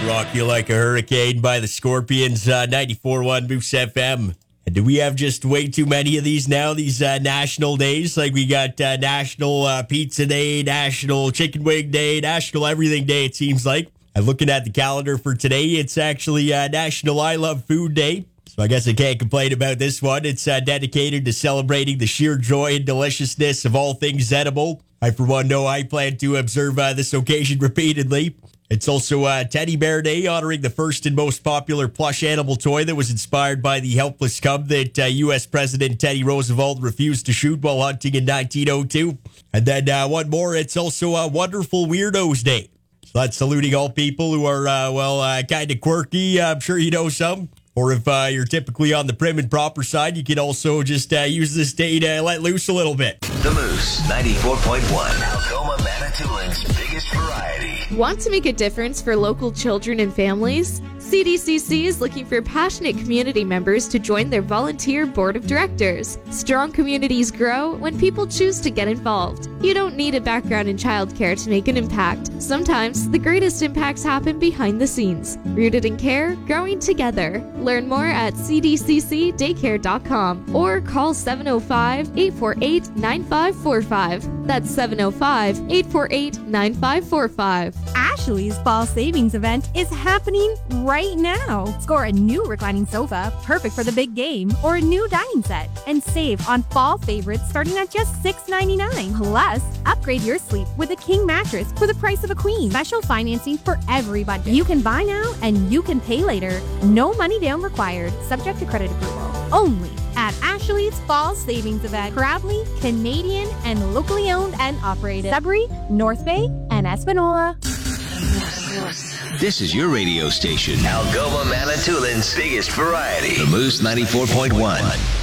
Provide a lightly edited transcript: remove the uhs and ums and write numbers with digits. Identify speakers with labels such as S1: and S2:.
S1: Rock You Like a Hurricane by the Scorpions, 94.1 Moose FM. And do we have just way too many of these now, these national days? Like we got National Pizza Day, National Chicken Wing Day, National Everything Day, it seems like. I'm looking at the calendar for today. It's actually National I Love Food Day. So I guess I can't complain about this one. It's dedicated to celebrating the sheer joy and deliciousness of all things edible. I, for one, know I plan to observe this occasion repeatedly. It's also Teddy Bear Day, honoring the first and most popular plush animal toy that was inspired by the helpless cub that U.S. President Teddy Roosevelt refused to shoot while hunting in 1902. And then one more, it's also Wonderful Weirdos Day. So that's saluting all people who are, kind of quirky. I'm sure you know some. Or if you're typically on the prim and proper side, you can also just use this day to let loose a little bit.
S2: The Moose, 94.1. Algoma, Manitoulин's biggest variety.
S3: Want to make a difference for local children and families? CDCC is looking for passionate community members to join their volunteer board of directors. Strong communities grow when people choose to get involved. You don't need a background in childcare to make an impact. Sometimes the greatest impacts happen behind the scenes. Rooted in care, growing together. Learn more at cdccdaycare.com or call 705-848-9545. That's 705-848-9545.
S4: Ashley's Fall Savings Event is happening right now. Score a new reclining sofa, perfect for the big game, or a new dining set, and save on fall favorites starting at just $6.99. Plus, upgrade your sleep with a king mattress for the price of a queen. Special financing for every budget. You can buy now and you can pay later. No money down required, subject to credit approval. Only at Ashley's Fall Savings Event. Proudly Canadian and locally owned and operated. Sudbury, North Bay, and Espanola.
S2: This is your radio station. Algoma, Manitoulin's biggest variety. The Moose 94.1.